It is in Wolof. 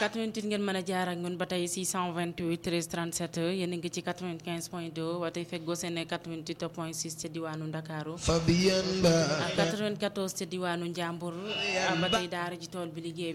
88 ngeen mën a jaar ak ñun ba tey 628 13 37 yéen a ngi ci 95.2 wa tey fekk Gossene 88.6 ca diwaanu Ndakaaru. Fabienne Ba 94 ca diwaanu Njàmbur ba tey daara ji tool bi liggéey